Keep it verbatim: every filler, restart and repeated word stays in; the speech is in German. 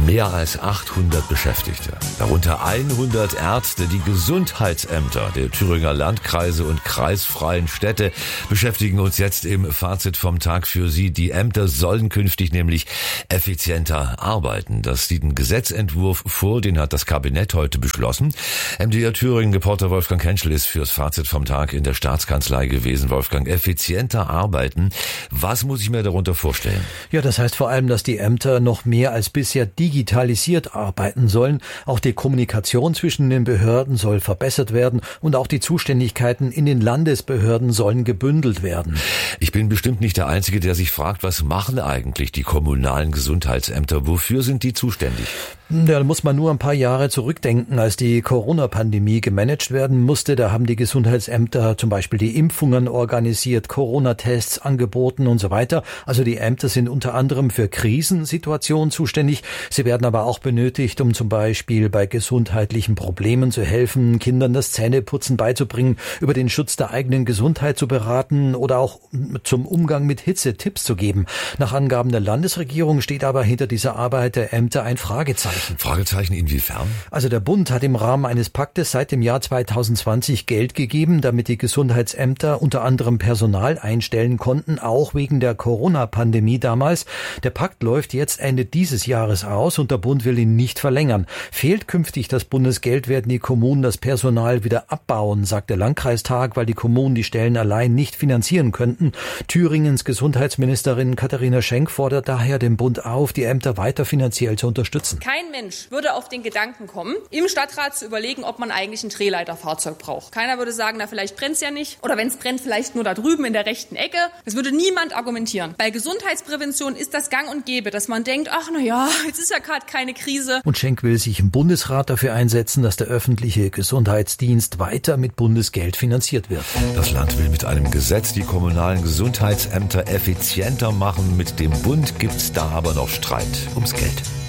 Mehr als achthundert Beschäftigte, darunter hundert Ärzte, die Gesundheitsämter der Thüringer Landkreise und kreisfreien Städte beschäftigen uns jetzt im Fazit vom Tag für Sie. Die Ämter sollen künftig nämlich effizienter arbeiten. Das sieht ein Gesetzentwurf vor, den hat das Kabinett heute beschlossen. M D R Thüringen-Reporter Wolfgang Henschel ist fürs Fazit vom Tag in der Staatskanzlei gewesen. Wolfgang, effizienter arbeiten, was muss ich mir darunter vorstellen? Ja, das heißt vor allem, dass die Ämter noch mehr als bisher digitalisiert arbeiten sollen. Auch die Kommunikation zwischen den Behörden soll verbessert werden und auch die Zuständigkeiten in den Landesbehörden sollen gebündelt werden. Ich bin bestimmt nicht der Einzige, der sich fragt, was machen eigentlich die kommunalen Gesundheitsämter? Wofür sind die zuständig? Da muss man nur ein paar Jahre zurückdenken, als die Corona-Pandemie gemanagt werden musste. Da haben die Gesundheitsämter zum Beispiel die Impfungen organisiert, Corona-Tests angeboten und so weiter. Also die Ämter sind unter anderem für Krisensituationen zuständig. Sie werden aber auch benötigt, um zum Beispiel bei gesundheitlichen Problemen zu helfen, Kindern das Zähneputzen beizubringen, über den Schutz der eigenen Gesundheit zu beraten oder auch zum Umgang mit Hitze Tipps zu geben. Nach Angaben der Landesregierung steht aber hinter dieser Arbeit der Ämter ein Fragezeichen. Fragezeichen inwiefern? Also der Bund hat im Rahmen eines Paktes seit dem Jahr zweitausendzwanzig Geld gegeben, damit die Gesundheitsämter unter anderem Personal einstellen konnten, auch wegen der Corona-Pandemie damals. Der Pakt läuft jetzt Ende dieses Jahres aus und der Bund will ihn nicht verlängern. Fehlt künftig das Bundesgeld, werden die Kommunen das Personal wieder abbauen, sagt der Landkreistag, weil die Kommunen die Stellen allein nicht finanzieren könnten. Thüringens Gesundheitsministerin Katharina Schenk fordert daher den Bund auf, die Ämter weiter finanziell zu unterstützen. Kein Mensch würde auf den Gedanken kommen, im Stadtrat zu überlegen, ob man eigentlich ein Drehleiterfahrzeug braucht. Keiner würde sagen, na vielleicht brennt's ja nicht. Oder wenn es brennt, vielleicht nur da drüben in der rechten Ecke. Das würde niemand argumentieren. Bei Gesundheitsprävention ist das gang und gäbe, dass man denkt, ach na ja, jetzt ist ja gerade keine Krise. Und Schenk will sich im Bundesrat dafür einsetzen, dass der öffentliche Gesundheitsdienst weiter mit Bundesgeld finanziert wird. Das Land will mit einem Gesetz die kommunalen Gesundheitsämter effizienter machen. Mit dem Bund gibt's da aber noch Streit ums Geld.